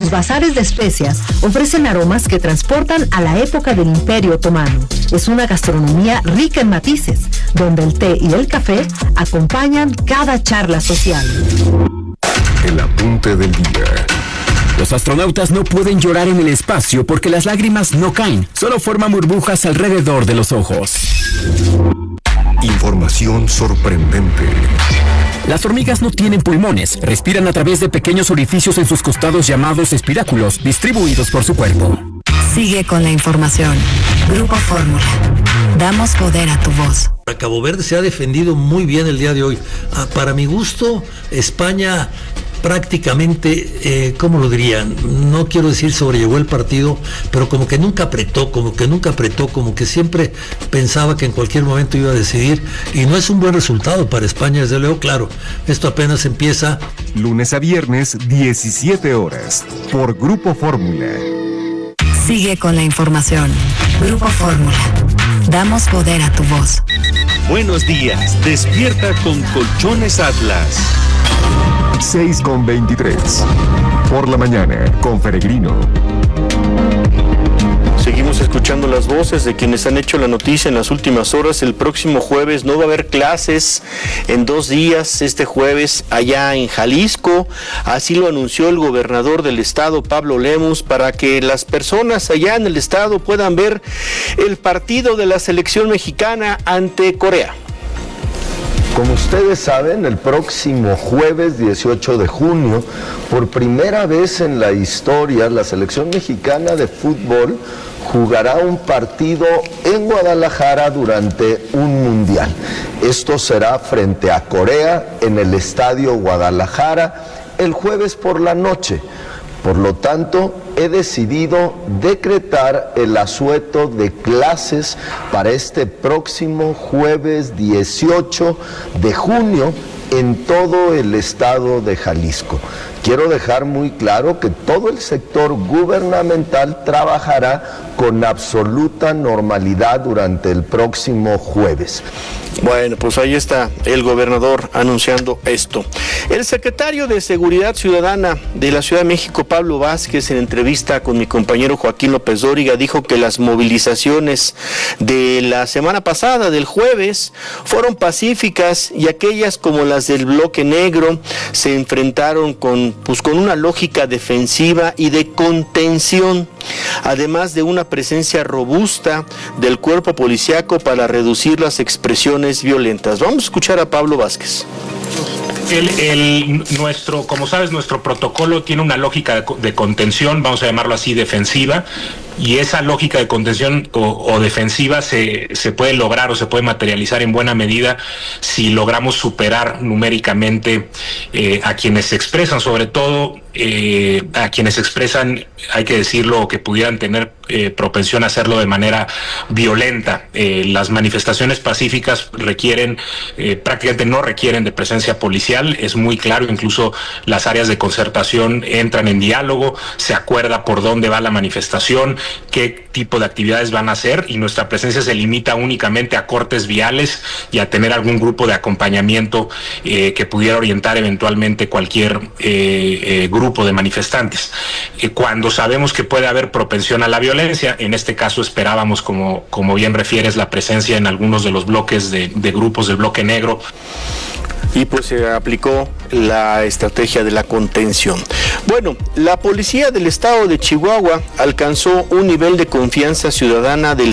Los bazares de especias ofrecen aromas que transportan a la época del Imperio Otomano. Es una gastronomía rica en matices, donde el té y el café acompañan cada charla social. El apunte del día. Los astronautas no pueden llorar en el espacio porque las lágrimas no caen, solo forman burbujas alrededor de los ojos. Información sorprendente. Las hormigas no tienen pulmones, respiran a través de pequeños orificios en sus costados llamados espiráculos, distribuidos por su cuerpo. Sigue con la información. Grupo Fórmula. Damos poder a tu voz. Cabo Verde se ha defendido muy bien el día de hoy. Para mi gusto, España prácticamente, ¿cómo lo dirían? No quiero decir sobrellevó el partido, pero como que nunca apretó, como que siempre pensaba que en cualquier momento iba a decidir, y no es un buen resultado para España, desde luego. Claro, esto apenas empieza. Lunes a viernes, 17 horas, por Grupo Fórmula. Sigue con la información. Grupo Fórmula. Damos poder a tu voz. Buenos días, despierta con Colchones Atlas. 6:23. Por la mañana, con Peregrino. Seguimos escuchando las voces de quienes han hecho la noticia en las últimas horas. El próximo jueves no va a haber clases en 2 días, este jueves allá en Jalisco. Así lo anunció el gobernador del estado, Pablo Lemus, para que las personas allá en el estado puedan ver el partido de la selección mexicana ante Corea. Como ustedes saben, el próximo jueves 18 de junio, por primera vez en la historia, la selección mexicana de fútbol jugará un partido en Guadalajara durante un mundial. Esto será frente a Corea en el Estadio Guadalajara el jueves por la noche. Por lo tanto, he decidido decretar el asueto de clases para este próximo jueves 18 de junio en todo el estado de Jalisco. Quiero dejar muy claro que todo el sector gubernamental trabajará con absoluta normalidad durante el próximo jueves. Bueno, pues ahí está el gobernador anunciando esto. El secretario de Seguridad Ciudadana de la Ciudad de México, Pablo Vázquez, en entrevista con mi compañero Joaquín López Dóriga, dijo que las movilizaciones de la semana pasada, del jueves, fueron pacíficas, y aquellas como las del Bloque Negro se enfrentaron con una lógica defensiva y de contención, además de una presencia robusta del cuerpo policíaco para reducir las expresiones violentas. Vamos a escuchar a Pablo Vázquez. Como sabes, nuestro protocolo tiene una lógica de contención, vamos a llamarlo así, defensiva, y esa lógica de contención o defensiva se puede lograr o se puede materializar en buena medida si logramos superar numéricamente a quienes se expresan, sobre todo a quienes expresan, hay que decirlo, que pudieran tener propensión a hacerlo de manera violenta. Las manifestaciones pacíficas prácticamente no requieren de presencia policial, es muy claro, incluso las áreas de concertación entran en diálogo, se acuerda por dónde va la manifestación, qué tipo de actividades van a hacer, y nuestra presencia se limita únicamente a cortes viales y a tener algún grupo de acompañamiento que pudiera orientar eventualmente cualquier grupo de manifestantes. Cuando sabemos que puede haber propensión a la violencia, en este caso esperábamos, como bien refieres, la presencia en algunos de los bloques de grupos del Bloque Negro. Y pues se aplicó la estrategia de la contención. Bueno, la policía del estado de Chihuahua alcanzó un nivel de confianza ciudadana del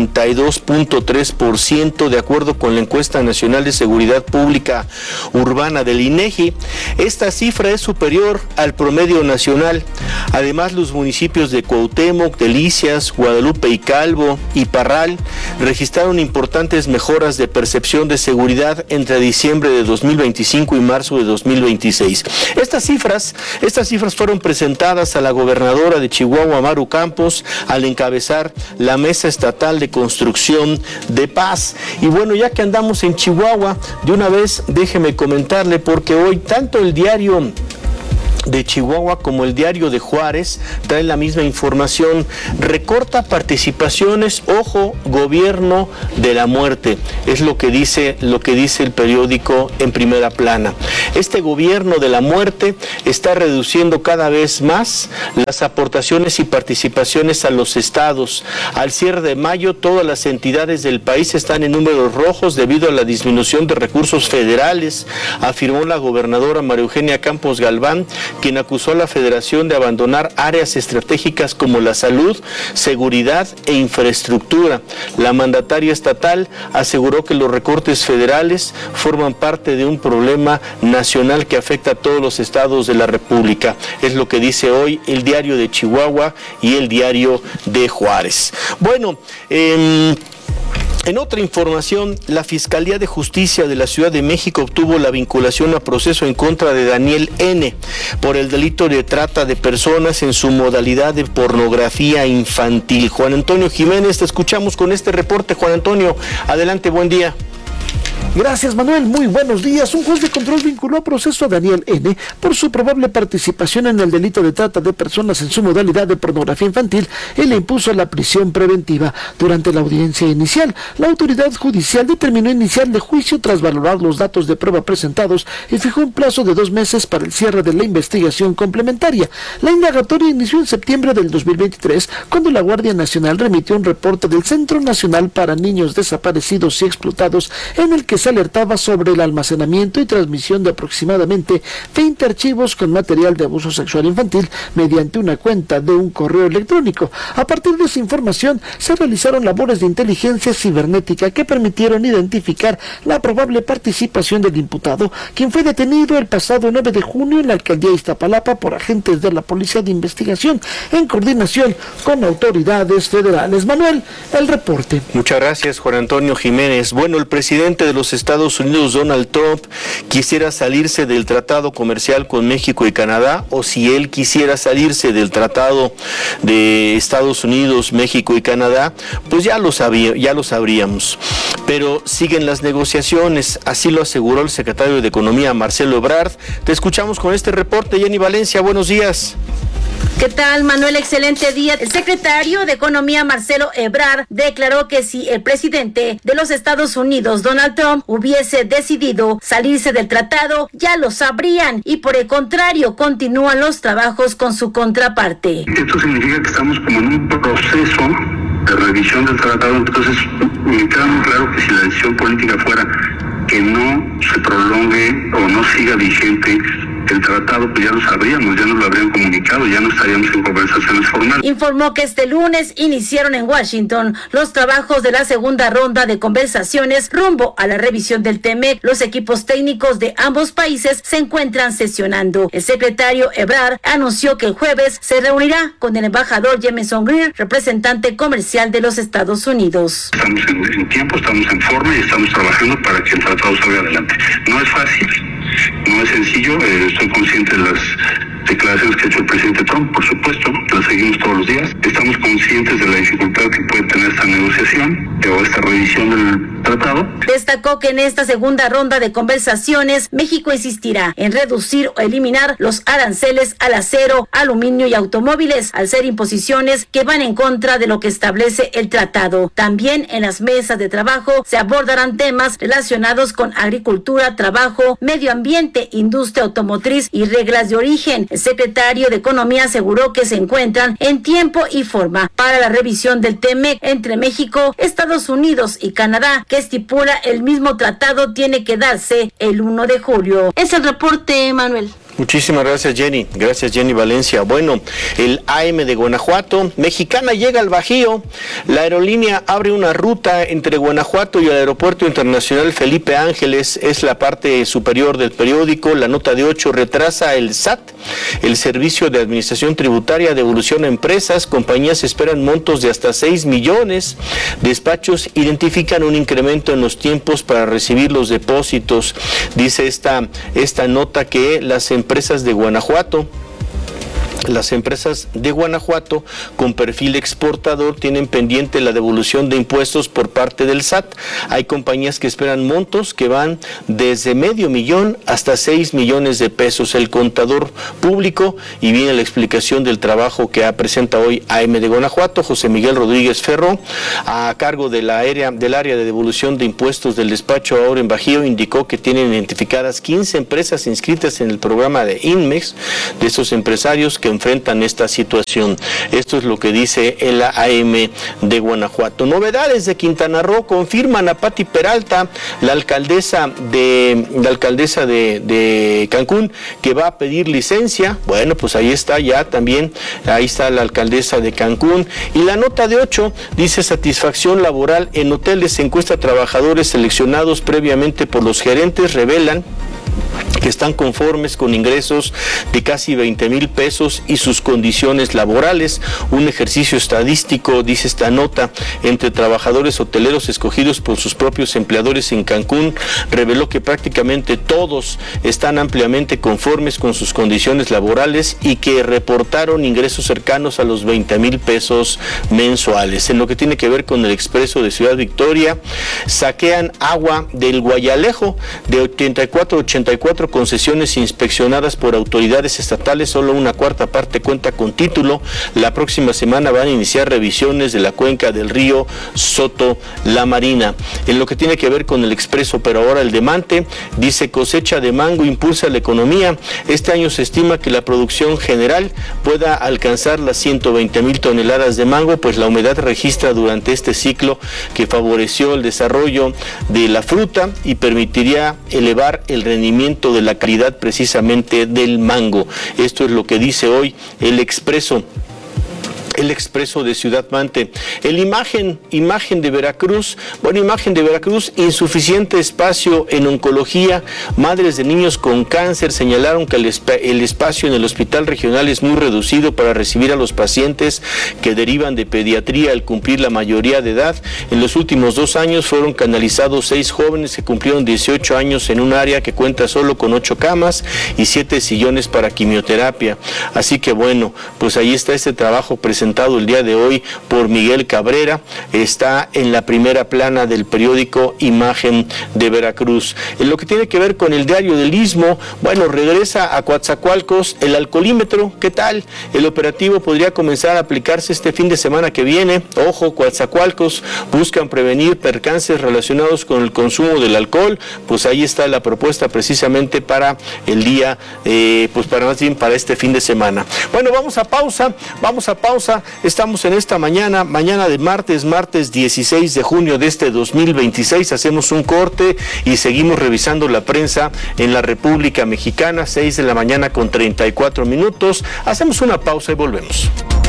62.3% de acuerdo con la encuesta nacional de seguridad pública urbana del INEGI. Esta cifra es superior al promedio nacional. Además, los municipios de Cuauhtémoc, Delicias, Guadalupe y Calvo y Parral registraron importantes mejoras de percepción de seguridad entre diciembre de 2025 y marzo de 2026. Estas cifras fueron presentadas a la gobernadora de Chihuahua, Maru Campos, al encabezar la Mesa Estatal de Construcción de Paz. Y bueno, ya que andamos en Chihuahua, de una vez déjeme comentarle, porque hoy tanto el diario de Chihuahua como el Diario de Juárez trae la misma información. Recorta participaciones, ojo, gobierno de la muerte. Es lo que dice el periódico en primera plana. Este gobierno de la muerte está reduciendo cada vez más las aportaciones y participaciones a los estados. Al cierre de mayo, todas las entidades del país están en números rojos debido a la disminución de recursos federales, afirmó la gobernadora María Eugenia Campos Galván, quien acusó a la Federación de abandonar áreas estratégicas como la salud, seguridad e infraestructura. La mandataria estatal aseguró que los recortes federales forman parte de un problema nacional que afecta a todos los estados de la República. Es lo que dice hoy el Diario de Chihuahua y el Diario de Juárez. Bueno, en otra información, la Fiscalía de Justicia de la Ciudad de México obtuvo la vinculación a proceso en contra de Daniel N. por el delito de trata de personas en su modalidad de pornografía infantil. Juan Antonio Jiménez, te escuchamos con este reporte. Juan Antonio, adelante, buen día. Gracias, Manuel. Muy buenos días. Un juez de control vinculó a proceso a Daniel N. por su probable participación en el delito de trata de personas en su modalidad de pornografía infantil y le impuso la prisión preventiva. Durante la audiencia inicial, la autoridad judicial determinó iniciarle juicio tras valorar los datos de prueba presentados y fijó un plazo de 2 meses para el cierre de la investigación complementaria. La indagatoria inició en septiembre del 2023, cuando la Guardia Nacional remitió un reporte del Centro Nacional para Niños Desaparecidos y Explotados, en el que se alertaba sobre el almacenamiento y transmisión de aproximadamente 20 archivos con material de abuso sexual infantil mediante una cuenta de un correo electrónico. A partir de esa información se realizaron labores de inteligencia cibernética que permitieron identificar la probable participación del imputado, quien fue detenido el pasado 9 de junio en la alcaldía de Iztapalapa por agentes de la Policía de Investigación en coordinación con autoridades federales. Manuel, el reporte. Muchas gracias, Juan Antonio Jiménez. Bueno, el presidente de los Estados Unidos, Donald Trump, quisiera salirse del tratado comercial con México y Canadá, o si él quisiera salirse del tratado de Estados Unidos, México y Canadá, pues ya lo sabríamos. Pero siguen las negociaciones, así lo aseguró el secretario de Economía, Marcelo Ebrard. Te escuchamos con este reporte. Jenny Valencia, buenos días. ¿Qué tal, Manuel? Excelente día. El secretario de Economía, Marcelo Ebrard, declaró que si el presidente de los Estados Unidos, Donald Trump, hubiese decidido salirse del tratado, ya lo sabrían, y por el contrario, continúan los trabajos con su contraparte. Esto significa que estamos como en un proceso de revisión del tratado, entonces me queda muy claro que si la decisión política fuera que no se prolongue o no siga vigente el tratado, pues ya lo sabríamos, ya nos lo habrían comunicado, ya no estaríamos en conversaciones formales. Informó que este lunes iniciaron en Washington los trabajos de la segunda ronda de conversaciones rumbo a la revisión del TEMEC. Los equipos técnicos de ambos países se encuentran sesionando. El secretario Ebrard anunció que el jueves se reunirá con el embajador Jameson Greer, representante comercial de los Estados Unidos. Estamos en tiempo, estamos en forma y estamos trabajando para que el tratado salga adelante. No es fácil, no es sencillo, estoy consciente de las declaraciones que ha hecho el presidente Trump, por supuesto, las seguimos todos los días. Estamos conscientes de la dificultad que puede tener esta negociación o esta revisión del tratado. Destacó que en esta segunda ronda de conversaciones, México insistirá en reducir o eliminar los aranceles al acero, aluminio y automóviles, al ser imposiciones que van en contra de lo que establece el tratado. También en las mesas de trabajo se abordarán temas relacionados con agricultura, trabajo, medio ambiente, industria automotriz y reglas de origen. El secretario de Economía aseguró que se encuentran en tiempo y forma para la revisión del TEMEC entre México, Estados Unidos y Canadá, que estipula el mismo tratado tiene que darse el 1 de julio. Es el reporte, Manuel. Muchísimas gracias, Jenny. Gracias, Jenny Valencia. Bueno, el AM de Guanajuato, Mexicana llega al Bajío. La aerolínea abre una ruta entre Guanajuato y el Aeropuerto Internacional Felipe Ángeles. Es la parte superior del periódico. La nota de 8 retrasa el SAT, el Servicio de Administración Tributaria, devolución a empresas. Compañías esperan montos de hasta 6 millones. Despachos identifican un incremento en los tiempos para recibir los depósitos. Dice esta nota que las empresas de Guanajuato Las empresas de Guanajuato con perfil exportador tienen pendiente la devolución de impuestos por parte del SAT. Hay compañías que esperan montos que van desde $500,000 hasta 6 millones de pesos. El contador público, y viene la explicación del trabajo que presenta hoy AM de Guanajuato, José Miguel Rodríguez Ferro, a cargo del área de devolución de impuestos del despacho ahora en Bajío, indicó que tienen identificadas 15 empresas inscritas en el programa de INMEX, de esos empresarios que enfrentan esta situación. Esto es lo que dice el AM de Guanajuato. Novedades de Quintana Roo: confirman a Pati Peralta, la alcaldesa de Cancún, que va a pedir licencia. Bueno, pues ahí está ya también, ahí está la alcaldesa de Cancún. Y la nota de 8 dice: satisfacción laboral en hoteles, encuesta a trabajadores seleccionados previamente por los gerentes, revelan que están conformes con ingresos de casi 20,000 pesos y sus condiciones laborales. Un ejercicio estadístico, dice esta nota, entre trabajadores hoteleros escogidos por sus propios empleadores en Cancún, reveló que prácticamente todos están ampliamente conformes con sus condiciones laborales y que reportaron ingresos cercanos a los 20,000 pesos mensuales. En lo que tiene que ver con el expreso de Ciudad Victoria, saquean agua del Guayalejo. De 84 concesiones inspeccionadas por autoridades estatales, solo una cuarta parte cuenta con título. La próxima semana van a iniciar revisiones de la cuenca del río Soto La Marina. En lo que tiene que ver con el expreso, pero ahora el de Mante, dice: cosecha de mango impulsa la economía. Este año se estima que la producción general pueda alcanzar las 120,000 toneladas de mango, pues la humedad registra durante este ciclo que favoreció el desarrollo de la fruta y permitiría elevar el rendimiento de la calidad precisamente del mango. Esto es lo que dice hoy el expreso de Ciudad Mante. Imagen de Veracruz, insuficiente espacio en oncología. Madres de niños con cáncer señalaron que el espacio en el hospital regional es muy reducido para recibir a los pacientes que derivan de pediatría al cumplir la mayoría de edad. En los últimos 2 años fueron canalizados 6 jóvenes que cumplieron 18 años en un área que cuenta solo con 8 camas y 7 sillones para quimioterapia. Así que bueno, pues ahí está este trabajo presentado el día de hoy por Miguel Cabrera. Está en la primera plana del periódico Imagen de Veracruz. En lo que tiene que ver con el diario del Istmo, bueno, regresa a Coatzacoalcos el alcoholímetro. ¿Qué tal? El operativo podría comenzar a aplicarse este fin de semana que viene. Ojo, Coatzacoalcos, buscan prevenir percances relacionados con el consumo del alcohol. Pues ahí está la propuesta precisamente para el día, para este fin de semana. Bueno, vamos a pausa. Estamos en esta mañana de martes 16 de junio de este 2026. Hacemos un corte y seguimos revisando la prensa en la República Mexicana, 6 de la mañana con 34 minutos. Hacemos una pausa y volvemos.